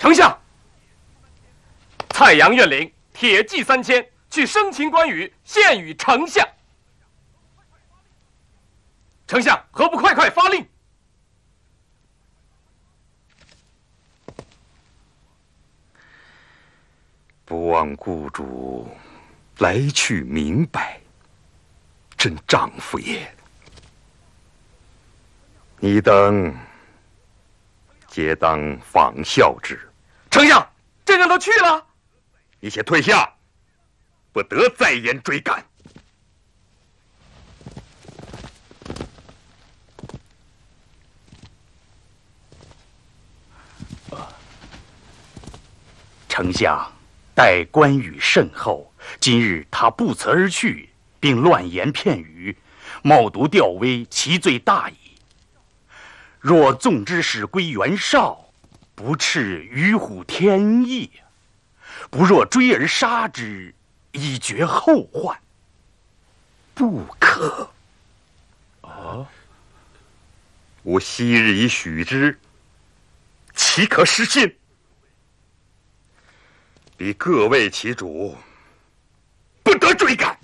丞相，蔡阳院领铁骑3000去生擒关羽，献与丞相。丞相何不快快发令？ 不望雇主来去明白，真丈夫也。你等皆当仿效之。 丞相，这人都去了， 你且退下，不得再言追赶。 丞相，待关羽甚后，今日他不辞而去，并乱言骗语，冒渎吊威，其罪大矣。若纵之使归袁绍，不啻于虎添翼；不若追而杀之，以绝后患。不可。 吾昔日已许之，岂可失信？彼各为其主，不得追赶。